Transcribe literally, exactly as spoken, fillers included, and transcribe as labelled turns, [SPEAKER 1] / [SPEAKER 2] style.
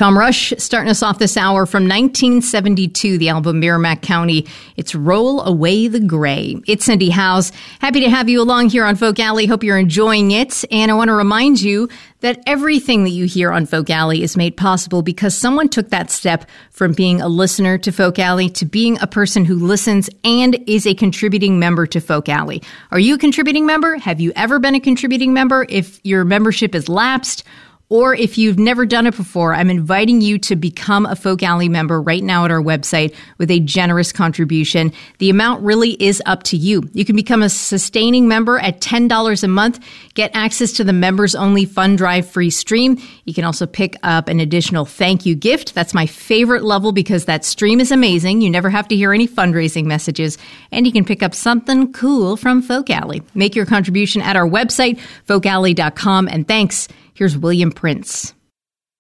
[SPEAKER 1] Tom Rush starting us off this hour from nineteen seventy-two, the album Merrimack County. It's Roll Away the Gray. It's Cindy Howes. Happy to have you along here on Folk Alley. Hope you're enjoying it. And I want to remind you that everything that you hear on Folk Alley is made possible because someone took that step from being a listener to Folk Alley to being a person who listens and is a contributing member to Folk Alley. Are you a contributing member? Have you ever been a contributing member? If your membership is lapsed, or if you've never done it before, I'm inviting you to become a Folk Alley member right now at our website with a generous contribution. The amount really is up to you. You can become a sustaining member at ten dollars a month, get access to the members-only Fund Drive free stream. You can also pick up an additional thank you gift. That's my favorite level because that stream is amazing. You never have to hear any fundraising messages. And you can pick up something cool from Folk Alley. Make your contribution at our website, folk alley dot com. And thanks. Here's William Prince.